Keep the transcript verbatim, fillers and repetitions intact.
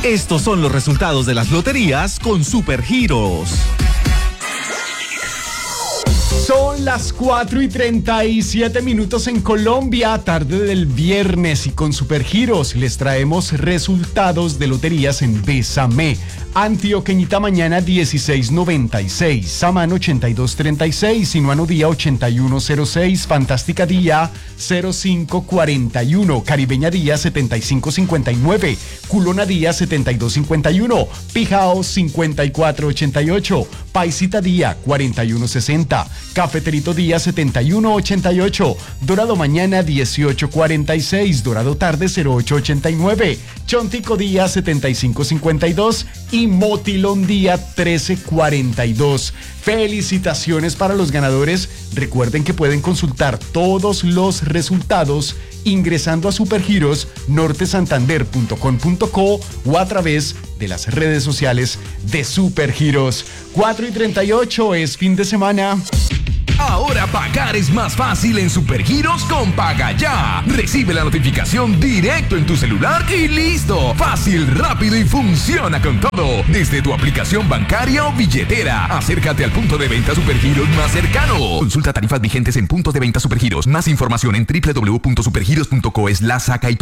Estos son los resultados de las loterías con Supergiros. Son las cuatro y treinta y siete minutos en Colombia, tarde del viernes, y con Supergiros les traemos resultados de loterías en Bésame. Antioqueñita mañana dieciséis noventa y seis, Samán ochenta y dos treinta y seis, Sinuano Día ochenta y uno cero seis, Fantástica Día cero cinco cuarenta y uno, Caribeña Día setenta y cinco cincuenta y nueve, Culona Día setenta y dos cincuenta y uno, Pijao cincuenta y cuatro ochenta y ocho, Paisita Día cuarenta y uno sesenta, Cafeterito Día setenta y uno ochenta y ocho, Dorado Mañana dieciocho cuarenta y seis, Dorado Tarde cero ocho ochenta y nueve, Chontico Día setenta y cinco cincuenta y dos y Motilón Día trece cuarenta y dos. Felicitaciones para los ganadores. Recuerden que pueden consultar todos los resultados ingresando a supergiros norte santander punto com punto co o a través de las redes sociales de Supergiros. cuatro y treinta y ocho es fin de semana. Ahora pagar es más fácil en Supergiros con Paga Ya. Recibe la notificación directo en tu celular y listo. Fácil, rápido y funciona con todo. Desde tu aplicación bancaria o billetera. Acércate al punto de venta Supergiros más cercano. Consulta tarifas vigentes en puntos de venta Supergiros. Más información en doble u doble u doble u punto supergiros punto co slash saca y paga.